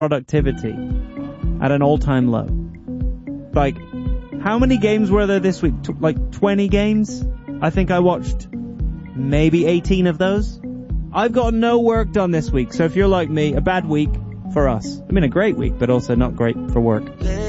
productivity at an all-time low. Like, how many games were there this week? Like 20 games? I think I watched maybe 18 of those. I've got no work done this week, so if you're like me, a bad week for us. I mean, a great week, but also not great for work.